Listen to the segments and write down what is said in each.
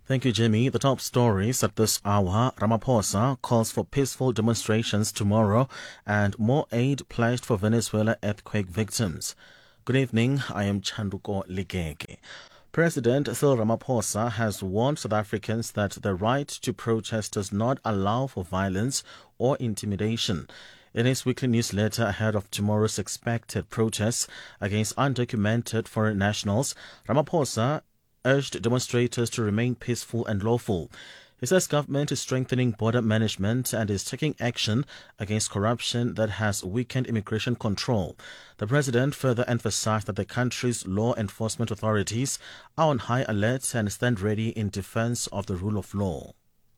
Thank you, Jimmy. The top stories at this hour. Ramaphosa calls for peaceful demonstrations tomorrow and more aid pledged for Venezuela earthquake victims. Good evening. I am Chanduko Ligege. President Cyril Ramaphosa has warned South Africans that the right to protest does not allow for violence or intimidation. In his weekly newsletter ahead of tomorrow's expected protests against undocumented foreign nationals, Ramaphosa urged demonstrators to remain peaceful and lawful. He says government is strengthening border management and is taking action against corruption that has weakened immigration control. The president further emphasized that the country's law enforcement authorities are on high alert and stand ready in defense of the rule of law.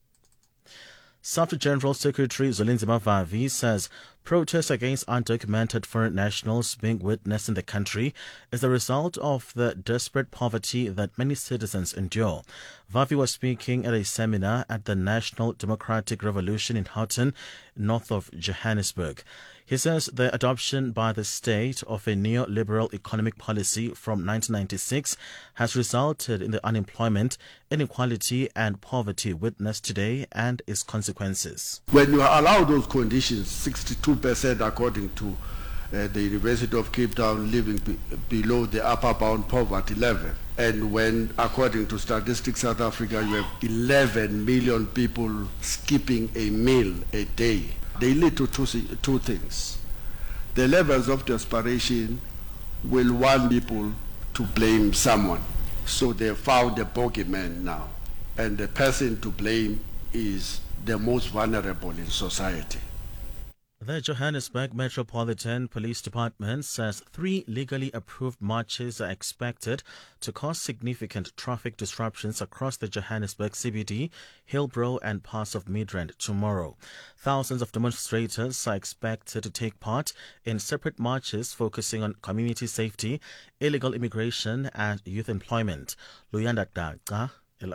SAFTU General Secretary Zwelinzima Vavi says protests against undocumented foreign nationals being witnessed in the country is the result of the desperate poverty that many citizens endure. Vavi was speaking at a seminar at the National Democratic Revolution in Houghton, north of Johannesburg. He says the adoption by the state of a neoliberal economic policy from 1996 has resulted in the unemployment, inequality and poverty witnessed today and its consequences. When you allow those conditions, 62% according to the University of Cape Town living below the upper bound poverty level, and when according to Statistics South Africa you have 11 million people skipping a meal a day, they lead to two things. The levels of desperation will want people to blame someone. So they found a bogeyman now. And the person to blame is the most vulnerable in society. The Johannesburg Metropolitan Police Department says 3 legally approved marches are expected to cause significant traffic disruptions across the Johannesburg CBD, Hillbrow and parts of Midrand tomorrow. Thousands of demonstrators are expected to take part in separate marches focusing on community safety, illegal immigration and youth employment. Luyanda Daga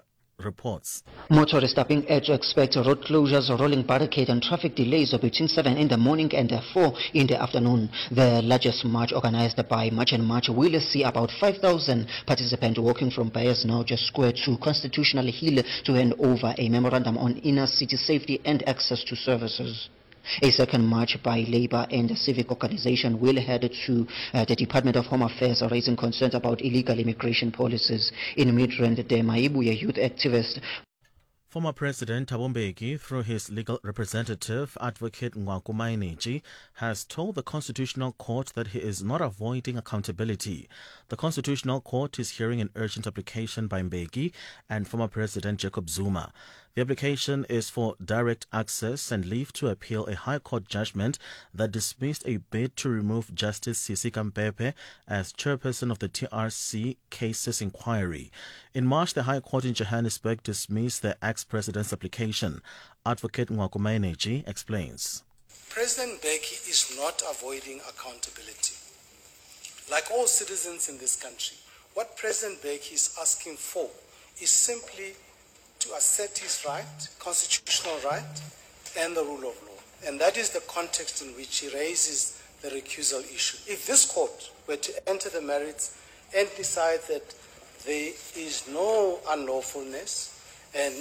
reports. Motorists are being urged to expect road closures, rolling barricade and traffic delays between 7 in the morning and 4 in the afternoon. The largest march organized by March and March will see about 5,000 participants walking from Beyers-Naudé Square to Constitutional Hill to hand over a memorandum on inner city safety and access to services. A second march by labor and civic organization will head to the Department of Home Affairs, raising concerns about illegal immigration policies. In Midrand, the Maibuya youth activist Former President Thabo Mbeki, through his legal representative, Advocate Ngwaku Maineji, has told the Constitutional Court that he is not avoiding accountability. The Constitutional Court is hearing an urgent application by Mbeki and former President Jacob Zuma. The application is for direct access and leave to appeal a High Court judgment that dismissed a bid to remove Justice Sisi Kampepe as chairperson of the TRC Cases Inquiry. In March, the High Court in Johannesburg dismissed the ex-president's application. Advocate Ngwaku Maineji explains. President Mbeki is not avoiding accountability. Like all citizens in this country, what President Mbeki is asking for is simply to assert his right, constitutional right, and the rule of law. And that is the context in which he raises the recusal issue. If this court were to enter the merits and decide that there is no unlawfulness and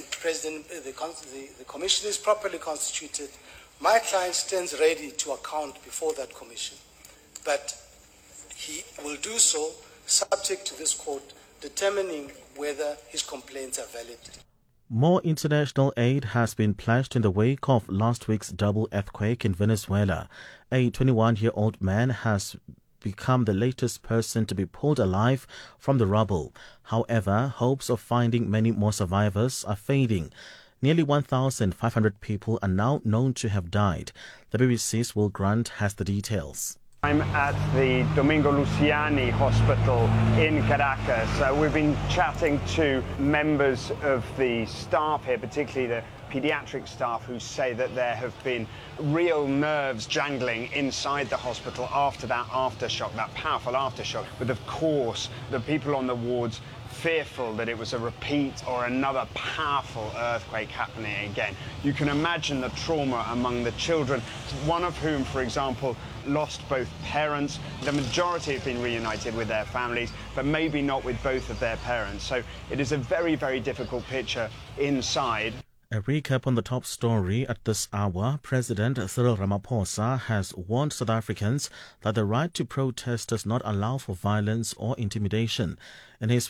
the commission is properly constituted, my client stands ready to account before that commission. But he will do so subject to this court determining whether his complaints are valid. More international aid has been pledged in the wake of last week's double earthquake in Venezuela. A 21-year-old man has become the latest person to be pulled alive from the rubble. However, hopes of finding many more survivors are fading. Nearly 1,500 people are now known to have died. The BBC's Will Grant has the details. I'm at the Domingo Luciani Hospital in Caracas. We've been chatting to members of the staff here, particularly the pediatric staff, who say that there have been real nerves jangling inside the hospital after that aftershock, that powerful aftershock. But of course, the people on the wards fearful that it was a repeat or another powerful earthquake happening again. You can imagine the trauma among the children, one of whom, for example, lost both parents. The majority have been reunited with their families, but maybe not with both of their parents. So it is a very, very difficult picture inside. A recap on the top story at this hour. President Cyril Ramaphosa has warned South Africans that the right to protest does not allow for violence or intimidation. In his